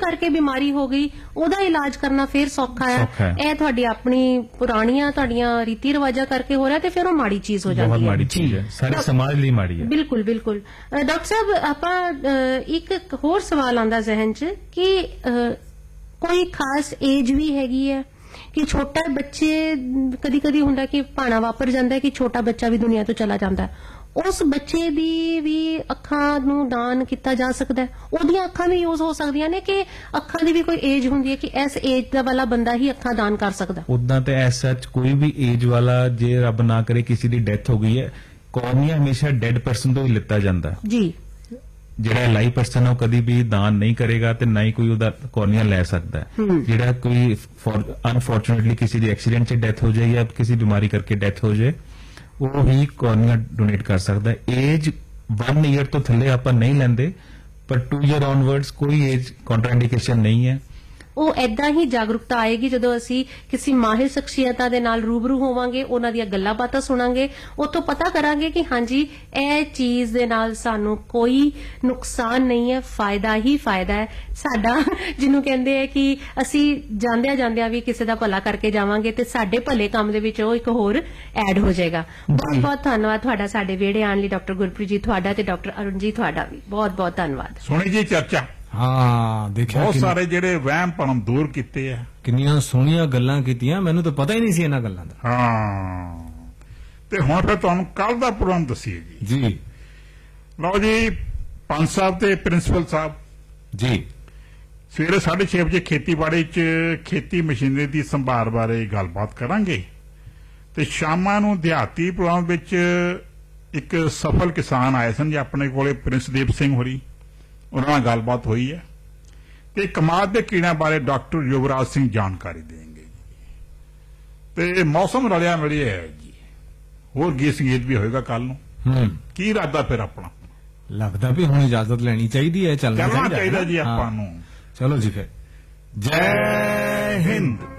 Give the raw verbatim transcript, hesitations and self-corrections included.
करके बीमारी हो गई ਉਹਦਾ इलाज करना फिर सौखा है। ਇਹ ਤੁਹਾਡੀ ਆਪਣੀ ਪੁਰਾਣੀਆਂ ਤੁਹਾਡੀਆਂ ਰੀਤੀ ਰਿਵਾਜਾਂ ਕਰਕੇ ਹੋ ਰਿਹਾ ਤੇ ਫਿਰ ਉਹ ਮਾੜੀ ਚੀਜ਼ ਹੋ ਜਾਂਦੀ ਹੈ। ਬਹੁਤ ਮਾੜੀ ਚੀਜ਼ ਹੈ, ਸਾਰੇ ਸਮਾਜ ਲਈ ਮਾੜੀ ਹੈ। ਬਿਲਕੁਲ ਬਿਲकुल। ਡਾਕਟਰ ਸਾਹਿਬ ਆਪਾਂ ਇੱਕ ਹੋਰ ਸਵਾਲ ਆਉਂਦਾ ਜ਼ਿਹਨ 'ਚ ਕਿ ਕੋਈ ਖਾਸ ਏਜ ਵੀ ਹੈਗੀ ਹੈ कि छोटा बच्चे कदी कदी हुंदा कि भाना वापर जांदा है कि छोटा बच्चा भी दुनिया तो चला जांदा है, उस बच्चे दी भी अखां नूं दान किया जा सकदा है, ओहदियां अखां भी यूज हो सकदियां ने कि अखां दी भी कोई एज हुंदी है कि इस एज दा वाला बंदा ही अखां दान कर सकदा? उदां ते एज सच कोई भी एज वाला जे रब ना करे किसी दी डेथ हो गई है, कॉर्निया हमेशा डेड परसन तो ही लिता जांदा जी। ਜਿਹੜਾ ਲਾਈਵ ਪਰਸਨ ਉਹ ਕਦੀ ਵੀ ਦਾਨ ਨਹੀਂ ਕਰੇਗਾ ਤੇ ਨਾ ਹੀ ਕੋਈ ਉਹਦਾ ਕੋਰਨੀਆ ਲੈ ਸਕਦਾ ਹੈ। ਜਿਹੜਾ ਕੋਈ ਅਨਫੋਰਚੂਨੇਟਲੀ ਕਿਸੇ ਦੀ ਐਕਸੀਡੈਂਟ 'ਚ ਡੈਥ ਹੋ ਜਾਏ ਜਾਂ ਕਿਸੇ ਬਿਮਾਰੀ ਕਰਕੇ ਡੈਥ ਹੋ ਜਾਏ ਉਹ ਹੀ ਕੋਰਨੀਆ ਡੋਨੇਟ ਕਰ ਸਕਦਾ ਹੈ। ਏਜ वन ईयर ਤੋਂ ਥੱਲੇ ਆਪਾਂ ਨਹੀਂ ਲੈਂਦੇ, ਪਰ टू ईयर ऑनवर्ड्स कोई एज कॉन्ट्राइंडिकेशन नहीं है। ਉਹ ਏਦਾਂ ਹੀ ਜਾਗਰੂਕਤਾ ਆਏਗੀ ਜਦੋਂ ਅਸੀਂ ਕਿਸੇ ਮਾਹਿਰ ਸ਼ਖਸੀਅਤਾਂ ਦੇ ਨਾਲ ਰੂਬਰੂ ਹੋਵਾਂਗੇ, ਉਹਨਾਂ ਦੀਆਂ ਗੱਲਾਂ ਬਾਤਾਂ ਸੁਣਾਂਗੇ, ਉੱਥੋਂ ਪਤਾ ਕਰਾਂਗੇ ਕਿ ਹਾਂਜੀ ਇਹ ਚੀਜ਼ ਦੇ ਨਾਲ ਸਾਨੂੰ ਕੋਈ ਨੁਕਸਾਨ ਨਹੀਂ ਹੈ, ਫਾਇਦਾ ਹੀ ਫਾਇਦਾ ਹੈ ਸਾਡਾ। ਜਿਹਨੂੰ ਕਹਿੰਦੇ ਆ ਕਿ ਅਸੀਂ ਜਾਂਦਿਆਂ ਜਾਂਦਿਆਂ ਵੀ ਕਿਸੇ ਦਾ ਭਲਾ ਕਰਕੇ ਜਾਵਾਂਗੇ ਤੇ ਸਾਡੇ ਭਲੇ ਕੰਮ ਦੇ ਵਿੱਚ ਉਹ ਇੱਕ ਹੋਰ ਐਡ ਹੋ ਜਾਏਗਾ। ਬਹੁਤ ਬਹੁਤ ਧੰਨਵਾਦ ਤੁਹਾਡਾ ਸਾਡੇ ਵਿਹੜੇ ਆਉਣ ਲਈ ਡਾਕਟਰ ਗੁਰਪ੍ਰੀਤ ਜੀ, ਤੁਹਾਡਾ ਤੇ ਡਾਕਟਰ ਅਰੁਣ ਜੀ ਤੁਹਾਡਾ ਵੀ ਬਹੁਤ ਬਹੁਤ ਧੰਨਵਾਦ। ਸੁਣੀ ਜੀ ਚਰਚਾ, ਹਾਂ ਦੇਖਿਆ ਬਹੁਤ ਸਾਰੇ ਜਿਹੜੇ ਵਹਿਮ ਭਰਮ ਦੂਰ ਕੀਤੇ ਆ, ਕਿੰਨੀਆਂ ਸੋਹਣੀਆਂ ਗੱਲਾਂ ਕੀਤੀਆਂ, ਮੈਨੂੰ ਤਾਂ ਪਤਾ ਹੀ ਨਹੀਂ ਸੀ ਇਹਨਾਂ ਗੱਲਾਂ ਦਾ। ਹਾਂ ਤੇ ਹੁਣ ਫਿਰ ਤੁਹਾਨੂੰ ਕੱਲ ਦਾ ਪ੍ਰੋਗਰਾਮ ਦੱਸੀਏ ਜੀ। ਜੀ ਲਓ ਜੀ, ਪੰਜ ਸਾਹਿਬ ਤੇ ਪ੍ਰਿੰਸੀਪਲ ਸਾਹਿਬ ਜੀ ਸਵੇਰੇ ਸਾਢੇ ਛੇ ਵਜੇ ਖੇਤੀਬਾੜੀ 'ਚ ਖੇਤੀ ਮਸ਼ੀਨਰੀ ਦੀ ਸੰਭਾਲ ਬਾਰੇ ਗੱਲਬਾਤ ਕਰਾਂਗੇ ਤੇ ਸ਼ਾਮਾਂ ਨੂੰ ਦਿਹਾਤੀ ਪ੍ਰੋਗਰਾਮ ਵਿੱਚ ਇੱਕ ਸਫਲ ਕਿਸਾਨ ਆਏ ਸਨ ਜੀ ਆਪਣੇ ਕੋਲੇ, ਪ੍ਰਿੰਸਦੀਪ ਸਿੰਘ ਹੋਰੀ, ਉਹਨਾਂ ਨਾਲ ਗੱਲਬਾਤ ਹੋਈ ਹੈ ਤੇ ਕਮਾਦ ਦੇ ਕੀੜਿਆਂ ਬਾਰੇ ਡਾਕਟਰ ਯੁਵਰਾਜ ਸਿੰਘ ਜਾਣਕਾਰੀ ਦੇਣਗੇ ਜੀ। ਤੇ ਮੌਸਮ ਰਲਿਆ ਮਿਲਿਆ ਹੈ ਜੀ, ਹੋਰ ਗੀਤ ਸੰਗੀਤ ਵੀ ਹੋਏਗਾ ਕੱਲ ਨੂੰ। ਹੂੰ ਕੀ ਇਰਾਦਾ ਫਿਰ ਆਪਣਾ? ਲੱਗਦਾ ਵੀ ਹੁਣ ਇਜਾਜ਼ਤ ਲੈਣੀ ਚਾਹੀਦੀ ਹੈ, ਚੱਲਣਾ ਚਾਹੀਦਾ ਜੀ ਆਪਾਂ ਨੂੰ। ਚਲੋ ਜੀ ਫਿਰ, ਜੈ ਹਿੰਦ।